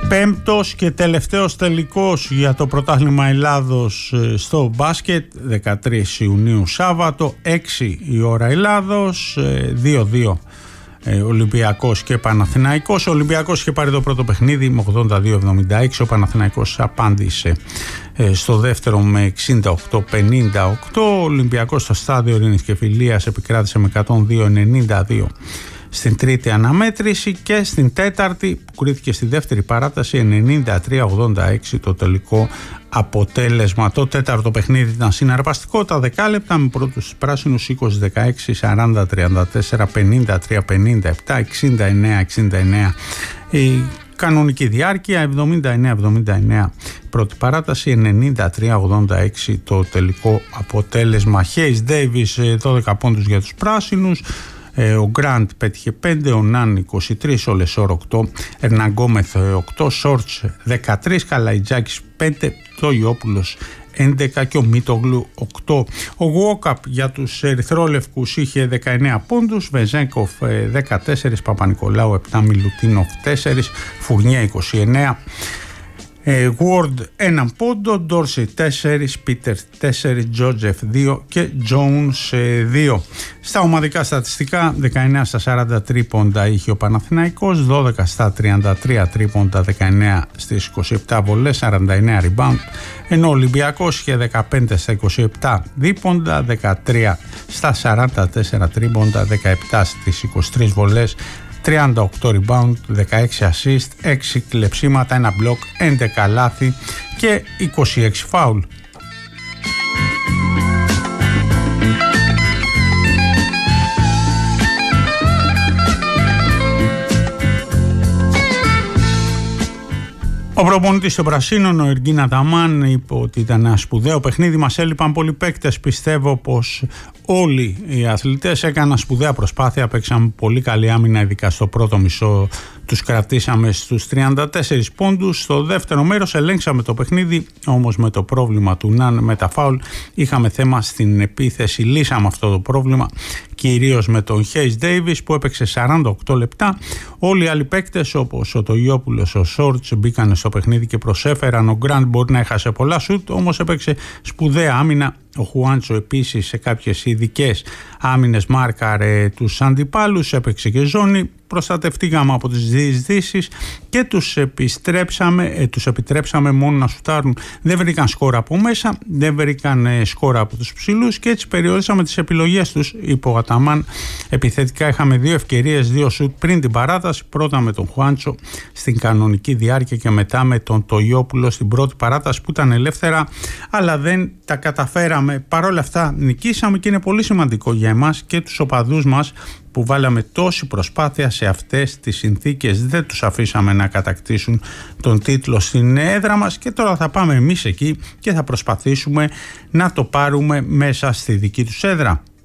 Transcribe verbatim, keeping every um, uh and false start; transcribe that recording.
Πέμπτος και τελευταίος τελικός για το πρωτάθλημα Ελλάδος στο μπάσκετ, δεκατρείς Ιουνίου Σάββατο, έξι η ώρα Ελλάδος, δύο δύο Ολυμπιακός και Παναθηναϊκός. Ο Ολυμπιακός είχε πάρει το πρώτο παιχνίδι με ογδόντα δύο εβδομήντα έξι, ο Παναθηναϊκός απάντησε στο δεύτερο με εξήντα οκτώ πενήντα οκτώ. Ο Ολυμπιακός στο στάδιο Ειρήνης και Φιλίας επικράτησε με εκατόν δύο ενενήντα δύο στην τρίτη αναμέτρηση, και στην τέταρτη που κρίθηκε στη δεύτερη παράταση ενενήντα τρία ογδόντα έξι το τελικό αποτέλεσμα. Το τέταρτο παιχνίδι ήταν συναρπαστικό, τα δεκάλεπτα, με πρώτους πράσινους είκοσι δεκαέξι σαράντα τριάντα τέσσερα πενήντα τρία πενήντα επτά εξήντα εννέα εξήντα εννέα η κανονική διάρκεια, εβδομήντα εννέα εβδομήντα εννέα πρώτη παράταση, ενενήντα τρία ογδόντα έξι το τελικό αποτέλεσμα. Χέις Ντέιβις δώδεκα πόντους για τους πράσινους, ο Γκραντ πέτυχε πέντε, ο Νάν είκοσι τρία, ο Λεσόρ οκτώ, Ερναγκόμεθ οκτώ, Σόρτς δεκατρία, Καλαϊτζάκης πέντε, το Ιόπουλος έντεκα και ο Μίτογλου οκτώ. Ο Γουόκαπ για τους ερυθρόλευκους είχε δεκαεννέα πόντους, Βεζέγκοφ δεκατέσσερα, Παπα-Νικολάου επτά, Μιλουτίνοφ τέσσερα, Φουρνιέ είκοσι εννέα, Γουόρντ έναν πόντο, Ντόρσι τέσσερα, Πίτερ τέσσερα, Τζότζεφ δύο και Τζόουνς δύο. Στα ομαδικά στατιστικά, δεκαεννέα στα σαράντα τρίποντα είχε ο Παναθηναϊκός, δώδεκα στα τριάντα τρία τρίποντα, δεκαεννέα στις είκοσι επτά βολές, σαράντα εννέα rebound, ενώ ο Ολυμπιακός είχε δεκαπέντε στα είκοσι επτά δίποντα, δεκατρία στα σαράντα τέσσερα τρίποντα, δεκαεπτά στις είκοσι τρεις βολές, τριάντα οκτώ rebound, δεκαέξι assist, έξι κλεψίματα, ένα μπλοκ, έντεκα λάθη και είκοσι έξι φάουλ. Ο προπονητής των Πρασίνων, ο Εργκίν Αταμάν, είπε ότι ήταν ένα σπουδαίο παιχνίδι. Μας έλειπαν πολλοί παίκτες. Πιστεύω πως όλοι οι αθλητές έκαναν σπουδαία προσπάθεια. Παίξαμε πολύ καλή άμυνα, ειδικά στο πρώτο μισό. Τους κρατήσαμε στους τριάντα τέσσερις πόντους. Στο δεύτερο μέρος ελέγξαμε το παιχνίδι, όμως με το πρόβλημα του Ναν με τα φάουλ είχαμε θέμα στην επίθεση. Λύσαμε αυτό το πρόβλημα, κυρίως με τον Χέις Ντέιβις που έπαιξε σαράντα οκτώ λεπτά. Όλοι οι άλλοι παίκτες, όπως ο Τογιόπουλος, ο Σόρτς, μπήκαν στο παιχνίδι και προσέφεραν. Ο Γκραντ μπορεί να έχασε πολλά σουτ, όμως έπαιξε σπουδαία άμυνα. Ο Χουάντσο επίσης σε κάποιες ειδικές άμυνες μάρκαρε τους αντιπάλους, έπαιξε και ζώνη. Προστατευτήκαμε από τις διεισδύσεις και τους, επιστρέψαμε, ε, τους επιτρέψαμε μόνο να σουτάρουν. Δεν βρήκαν σκόρα από μέσα, δεν βρήκαν ε, σκόρα από τους ψηλούς και έτσι περιορίσαμε τις επιλογές τους. Υπό ο Αταμάν επιθετικά είχαμε δύο ευκαιρίες, δύο σουτ πριν την παράταση. Πρώτα με τον Χουάντσο στην κανονική διάρκεια και μετά με τον Τογιόπουλο στην πρώτη παράταση που ήταν ελεύθερα, αλλά δεν τα καταφέραμε. Παρ' όλα αυτά νικήσαμε και είναι πολύ σημαντικό για εμάς και τους οπαδούς μας που βάλαμε τόση προσπάθεια σε αυτές τις συνθήκες. Δεν τους αφήσαμε να κατακτήσουν τον τίτλο στην έδρα μας και τώρα θα πάμε εμείς εκεί και θα προσπαθήσουμε να το πάρουμε μέσα στη δική τους έδρα.